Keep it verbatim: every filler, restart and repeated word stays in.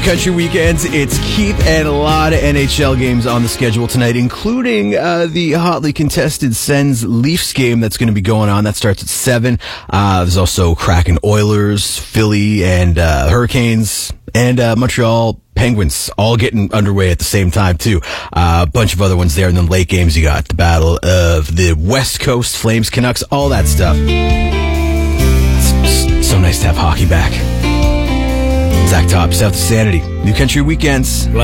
Country Weekends. It's Keith and a lot of N H L games on the schedule tonight, including uh, the hotly contested Sens Leafs game that's going to be going on. That starts at seven. Uh, there's also Kraken Oilers, Philly, and uh, Hurricanes, and uh, Montreal Penguins all getting underway at the same time, too. Uh, a bunch of other ones there. And then late games, you got the Battle of the West Coast, Flames, Canucks, all that stuff. It's so nice to have hockey back. Zach Top, South of Sanity, New Country Weekends.